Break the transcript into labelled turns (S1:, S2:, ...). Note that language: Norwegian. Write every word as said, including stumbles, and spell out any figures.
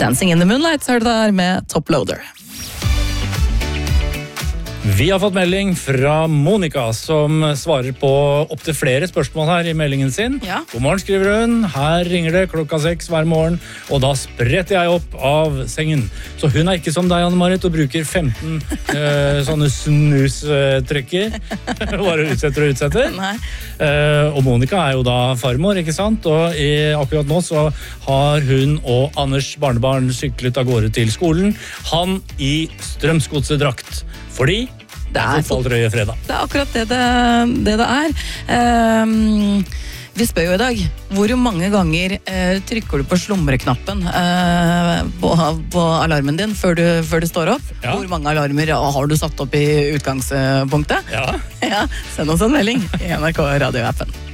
S1: Dancing in the Moonlight, så er det der med Top Loader.
S2: Vi har fått melding fra Monica, som svarer på opp til flere spørsmål her i meldingen sin.
S1: Ja.
S2: God morgen, skriver hun. Her ringer det klokka seks hver morgen, og da spretter jeg opp av sengen. Så hun er ikke som deg, Anne-Marit, og bruker femten eh, sånne snustrekker. Bare utsetter og utsetter.
S1: Nei.
S2: Eh, og Monica er jo da farmor, ikke sant? Og i, akkurat nå så har hun og Anders barnebarn syklet av gårde til skolen. Han i strømsgodsedrakt. Fordi det er fotballtrøye fredag.
S1: Det er akkurat det det, det, det er. Um, vi spør jo i dag, hvor mange ganger uh, trykker du på slumreknappen uh, på, på alarmen din før du, før du står opp?
S2: Ja.
S1: Hvor mange alarmer har du satt opp i utgangspunktet?
S2: Ja.
S1: Ja, send oss en melding i N R K Radio-appen.